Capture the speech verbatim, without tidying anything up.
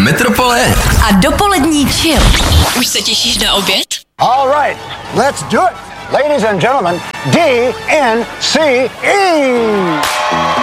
Metropole a dopolední chill. Už se těšíš na oběd? All right, let's do it. Ladies and gentlemen, D N C E.